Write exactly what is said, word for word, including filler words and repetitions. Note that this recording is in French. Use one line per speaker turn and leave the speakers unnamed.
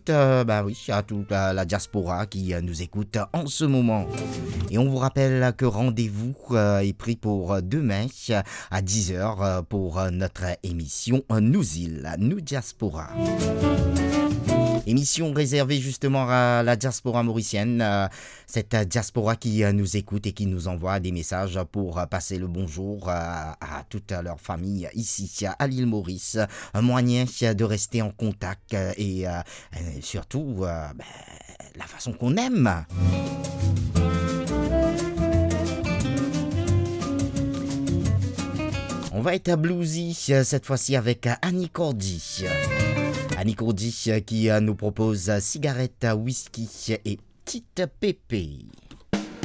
toute, euh, bah oui, à toute euh, la diaspora qui euh, nous écoute en ce moment. Et on vous rappelle que rendez-vous euh, est pris pour demain à dix heures pour euh, notre émission Nous îles, Nous Diaspora. Émission réservée justement à la diaspora mauricienne, euh, cette diaspora qui euh, nous écoute et qui nous envoie des messages pour euh, passer le bonjour euh, à toute leur famille ici à l'île Maurice. Un moyen de rester en contact euh, et, euh, et surtout euh, ben, la façon qu'on aime. On va être bluesy cette fois-ci avec Annie Cordy. Annie Cordy qui nous propose cigarette, whisky et petite pépé.